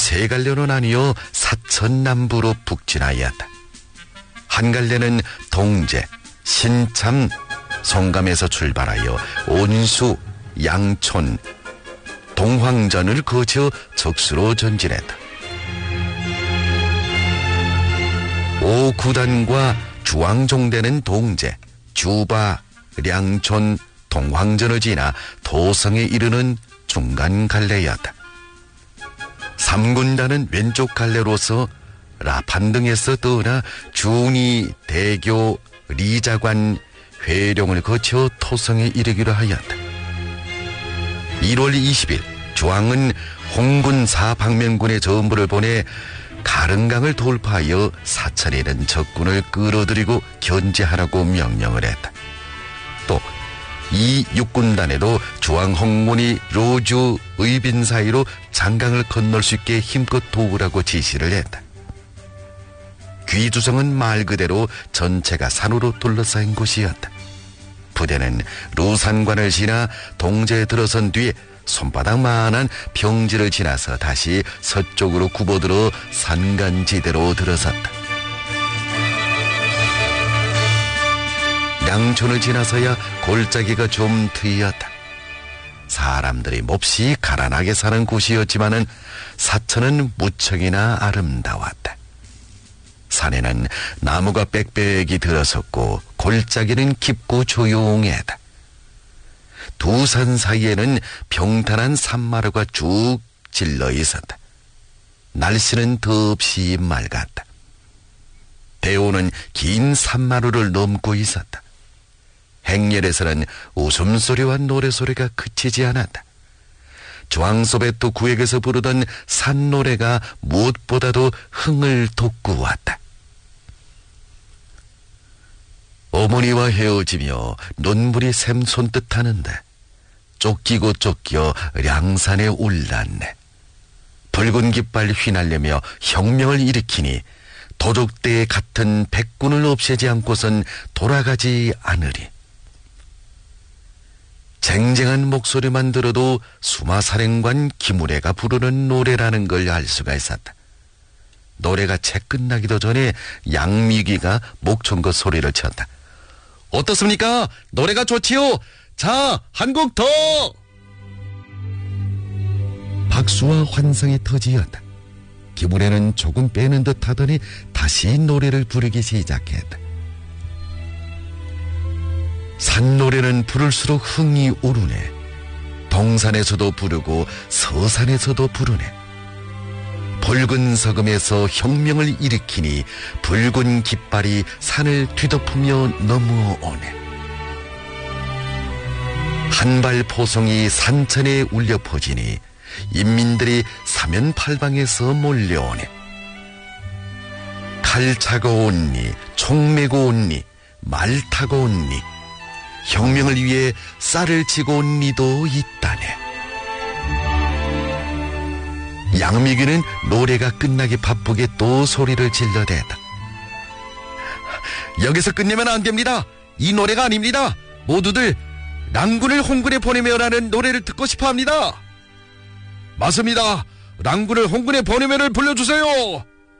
세 갈래로 나뉘어 사천남부로 북진하였다. 한 갈래는 동제, 신참, 송감에서 출발하여 온수, 양촌, 동황전을 거쳐 적수로 전진했다. 5구단과 주왕종대는 동제, 주바, 량촌, 동황전을 지나 도성에 이르는 중간 갈래였다. 3군단은 왼쪽 갈래로서 라판등에서 떠나 준이, 대교, 리자관, 회룡을 거쳐 토성에 이르기로 하였다. 1월 20일 주왕은 홍군 사방면군의 전부를 보내 가릉강을 돌파하여 사천에 있는 적군을 끌어들이고 견제하라고 명령을 했다. 또 이 육군단에도 주왕 홍군이 로주, 의빈 사이로 장강을 건널 수 있게 힘껏 도우라고 지시를 했다. 귀주성은 말 그대로 전체가 산으로 둘러싸인 곳이었다. 부대는 루산관을 지나 동제에 들어선 뒤에 손바닥만한 평지를 지나서 다시 서쪽으로 굽어들어 산간지대로 들어섰다. 양촌을 지나서야 골짜기가 좀 트였다. 사람들이 몹시 가난하게 사는 곳이었지만은 사천은 무척이나 아름다웠다. 산에는 나무가 빽빽이 들어섰고 골짜기는 깊고 조용했다. 두 산 사이에는 평탄한 산마루가 쭉 질러 있었다. 날씨는 덥시 맑았다. 대오는 긴 산마루를 넘고 있었다. 행렬에서는 웃음소리와 노래소리가 그치지 않았다. 주황소베토 구역에서 부르던 산노래가 무엇보다도 흥을 돋구었다. 어머니와 헤어지며 눈물이 샘솟듯 하는데 쫓기고 쫓겨 량산에 올랐네. 붉은 깃발 휘날리며 혁명을 일으키니 도적대에 같은 백군을 없애지 않고선 돌아가지 않으리. 쟁쟁한 목소리만 들어도 수마사령관 김우래가 부르는 노래라는 걸 알 수가 있었다. 노래가 채 끝나기도 전에 양미기가 목청껏 소리를 쳤다. 어떻습니까? 노래가 좋지요? 자, 한 곡 더! 박수와 환성이 터지었다. 김우래는 조금 빼는 듯 하더니 다시 노래를 부르기 시작했다. 산노래는 부를수록 흥이 오르네. 동산에서도 부르고 서산에서도 부르네. 붉은 서금에서 혁명을 일으키니 붉은 깃발이 산을 뒤덮으며 넘어오네. 한발 포송이 산천에 울려 퍼지니 인민들이 사면팔방에서 몰려오네. 칼 차고 온니, 총 메고 온니, 말 타고 온니, 혁명을 위해 쌀을 치고 온 니도 있다네. 양미기는 노래가 끝나기 바쁘게 또 소리를 질러댔다. 여기서 끝내면 안 됩니다. 이 노래가 아닙니다. 모두들 랑군을 홍군에 보내며라는 노래를 듣고 싶어 합니다. 맞습니다. 랑군을 홍군에 보내며를 불러주세요.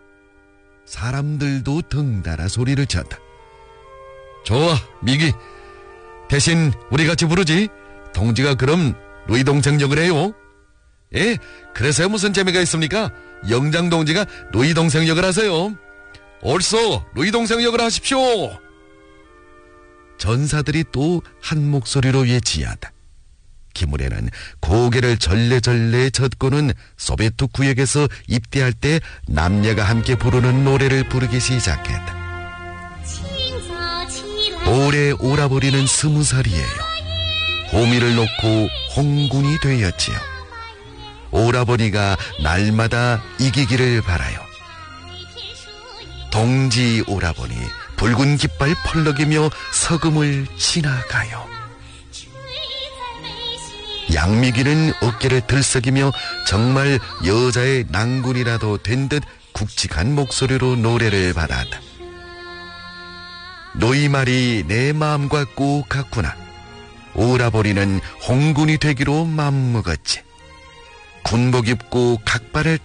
사람들도 덩달아 소리를 쳤다. 좋아, 미기. 대신 우리 같이 부르지. 동지가 그럼 루이동생 역을 해요. 예, 그래서 무슨 재미가 있습니까? 영장 동지가 루이동생 역을 하세요. 옳소, 루이동생 역을 하십시오. 전사들이 또 한 목소리로 외치었다. 김우래는 고개를 절레절레 젓고는 소베트 구역에서 입대할 때 남녀가 함께 부르는 노래를 부르기 시작했다. 올해 오라버리는 20살이에요. 호미를 놓고 홍군이 되었지요. 오라버니가 날마다 이기기를 바라요. 동지 오라버니 붉은 깃발 펄럭이며 서금을 지나가요. 양미기는 어깨를 들썩이며 정말 여자의 낭군이라도 된 듯 굵직한 목소리로 노래를 받았다. 너희 말이 내 마음과 꼭 같구나. 오라버리는 홍군이 되기로 맘먹었지. 군복 입고 각발을